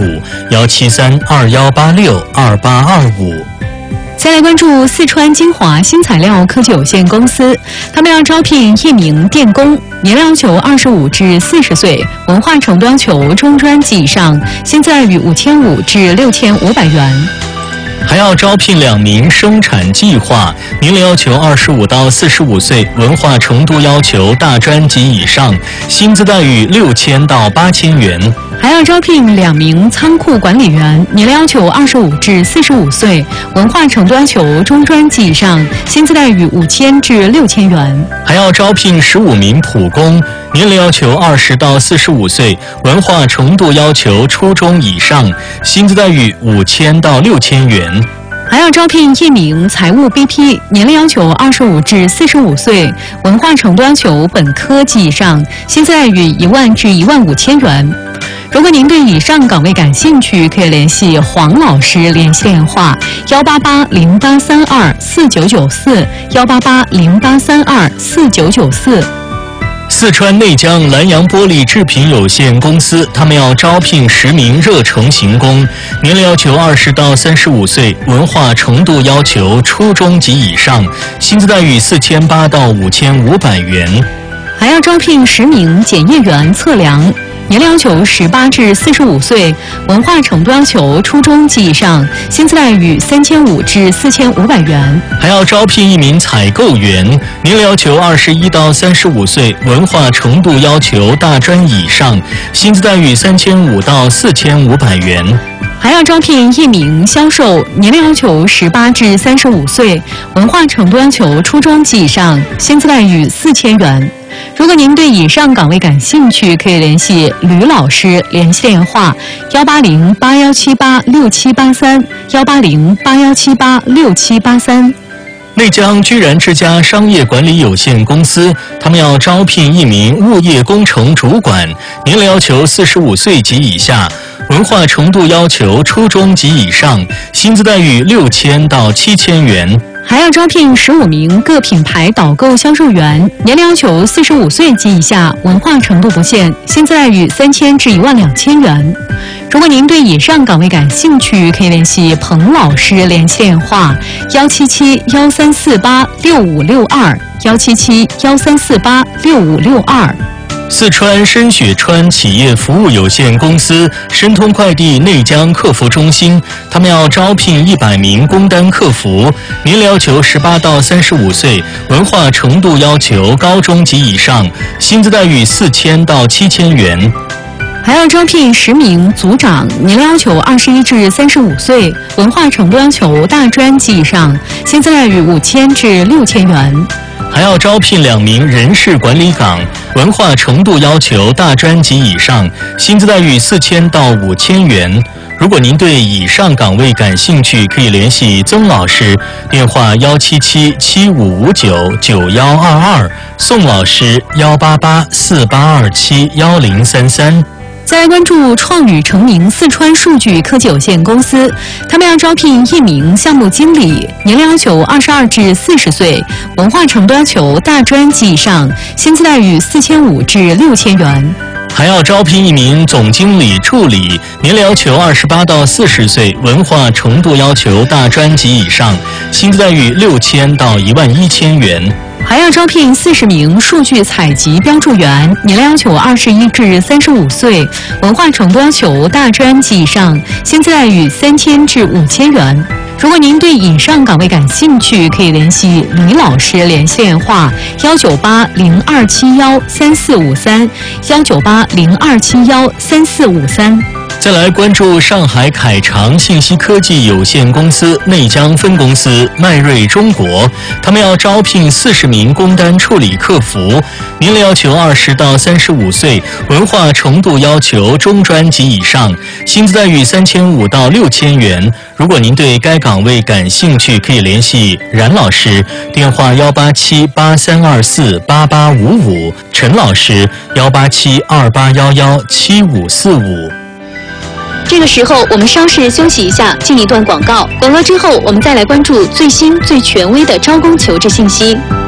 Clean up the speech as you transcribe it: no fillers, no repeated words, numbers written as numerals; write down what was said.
025-173-2186-2825。 再来关注四川金华新材料科技有限公司，他们要招聘1名电工，年龄要求25至40岁，文化程度要求中专及以上，薪资待遇5500至6500元。 还要招聘2名生产计划，年龄要求25到45岁，文化程度要求大专及以上，薪资待遇6000到8000元。 还要招聘2名仓库管理员，年龄要求25至45岁，文化程度要求中专及以上，薪资待遇5000至6000元。 还要招聘15名普工，年龄要求20到45岁，文化程度要求初中以上，薪资待遇5000到6000元。 还要招聘1名财务 BP， 年龄要求25至45岁，文化程度要求本科及以上，薪资待遇10000至15000元。如果您对以上岗位感兴趣，可以联系黄老师联系电话18808324994，18808324994。 四川内江南洋玻璃制品有限公司，他们要招聘10名热成型工，年龄要求20到35岁，文化程度要求初中及以上，薪资待遇4800到5500元。 还要招聘10名检验员测量，年龄要求18至45岁，文化程度要求初中及以上，薪资待遇3500至4500元。 还要招聘1名采购员，年龄要求21到35岁，文化程度要求大专以上，薪资待遇3500到4500元。 还要招聘1名销售，年龄要求18至35岁，文化程度要求初中及以上，薪资待遇4000元。如果您对以上岗位感兴趣，可以联系吕老师联系电话18081786783，18081786783。 内江居然之家商业管理有限公司，他们要招聘1名物业工程主管，年龄要求45岁及以下，文化程度要求初中及以上，薪资待遇6000到7000元。 还要招聘15名各品牌导购销售员，年龄要求45岁及以下，文化程度不限，薪资待遇3000至12000元。如果您对以上岗位感兴趣，可以联系彭老师联系电话17713486562，17713486562。 四川深雪川企业服务有限公司申通快递内江客服中心，他们要招聘100名工单客服，年龄要求18到35岁，文化程度要求高中及以上，薪资待遇4000到7000元。 还要招聘10名组长，年龄要求21至35岁，文化程度要求大专及以上，薪资待遇5000至6000元。 还要招聘2名人事管理岗，文化程度要求大专及以上，薪资待遇4000到5000元。如果您对以上岗位感兴趣，可以联系曾老师，电话17775599122，宋老师18848271033。 再来关注创宇成名四川数据科技有限公司，他们要招聘1名项目经理，年龄要求22至40岁，文化程度要求大专及以上，薪资待遇4500至6000元。 还要招聘1名总经理助理，年龄要求28到40岁，文化程度要求大专及以上，薪资待遇6000到11000元。 还要招聘40名数据采集标注员，年龄要求21至35岁，文化程度要求大专及以上，薪资待遇3000至5000元。如果您对以上岗位感兴趣，可以联系李老师联系电话19802713453，19802713453。 再来关注上海凯长信息科技有限公司内江分公司迈瑞中国，他们要招聘40名工单处理客服，年龄要求20到35岁，文化程度要求中专及以上，薪资待遇3500到6000元。如果您对该岗位感兴趣，可以联系冉老师，电话18783248855，陈老师18728117545。 这个时候我们稍事休息一下，进一段广告。广告之后，我们再来关注最新最权威的招工求职信息。